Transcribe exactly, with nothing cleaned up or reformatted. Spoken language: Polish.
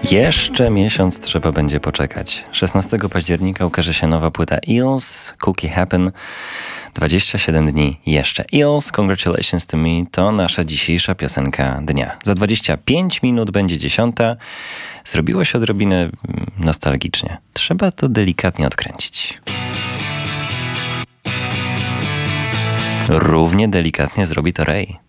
Jeszcze miesiąc trzeba będzie poczekać. szesnastego października ukaże się nowa płyta Eels, Cookie Happen. dwadzieścia siedem dni jeszcze. Eels, Congratulations to Me to nasza dzisiejsza piosenka dnia. Za dwadzieścia pięć minut będzie dziesiąta. Zrobiło się odrobinę nostalgicznie. Trzeba to delikatnie odkręcić. Równie delikatnie zrobi to Ray.